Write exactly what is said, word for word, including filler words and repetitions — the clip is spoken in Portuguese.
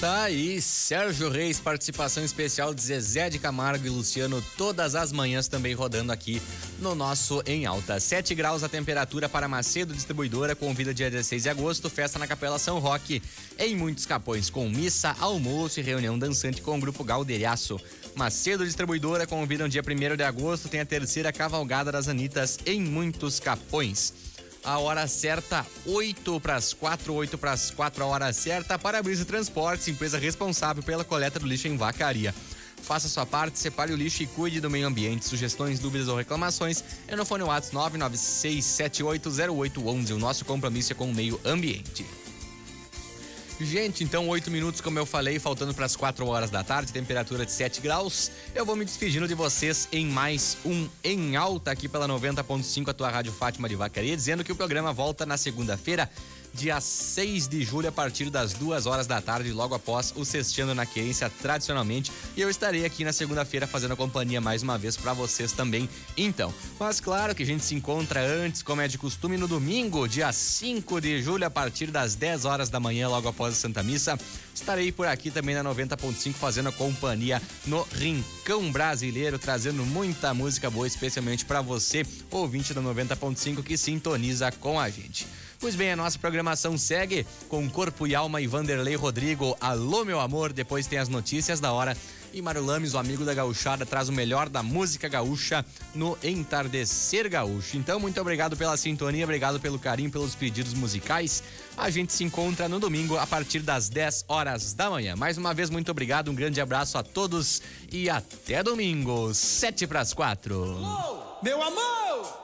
Tá aí, Sérgio Reis, participação especial de Zezé de Camargo e Luciano, todas as manhãs também rodando aqui no nosso Em Alta. sete graus a temperatura para Macedo Distribuidora, convida dia dezesseis de agosto, festa na Capela São Roque, em Muitos Capões, com missa, almoço e reunião dançante com o Grupo Galderiaço. Macedo Distribuidora convida no dia primeiro de agosto, tem a terceira Cavalgada das Anitas em Muitos Capões. A hora certa, oito para as quatro, oito para as quatro, a hora certa. Para-Brisa Transportes, empresa responsável pela coleta do lixo em Vacaria. Faça sua parte, separe o lixo e cuide do meio ambiente. Sugestões, dúvidas ou reclamações é no fone WhatsApp nove nove seis sete oito zero oito um um. O nosso compromisso é com o meio ambiente. Gente, então oito minutos, como eu falei, faltando para as quatro horas da tarde, temperatura de sete graus. Eu vou me despedindo de vocês em mais um Em Alta aqui pela noventa ponto cinco, a tua Rádio Fátima de Vacaria, dizendo que o programa volta na segunda-feira, dia seis de julho, a partir das duas horas da tarde, logo após o Sexteando na Querência, tradicionalmente. E eu estarei aqui na segunda-feira fazendo companhia mais uma vez para vocês também. Então, mas claro que a gente se encontra antes, como é de costume, no domingo, dia cinco de julho, a partir das dez horas da manhã, logo após a Santa Missa. Estarei por aqui também na noventa ponto cinco fazendo a companhia no Rincão Brasileiro, trazendo muita música boa, especialmente para você, ouvinte da noventa ponto cinco, que sintoniza com a gente. Pois bem, a nossa programação segue com Corpo e Alma e Vanderlei Rodrigo. Alô, meu amor, depois tem as notícias da hora. E Mário Lames, o amigo da gauchada, traz o melhor da música gaúcha no Entardecer Gaúcho. Então, muito obrigado pela sintonia, obrigado pelo carinho, pelos pedidos musicais. A gente se encontra no domingo a partir das dez horas da manhã. Mais uma vez, muito obrigado, um grande abraço a todos e até domingo, sete para as quatro. Alô, meu amor!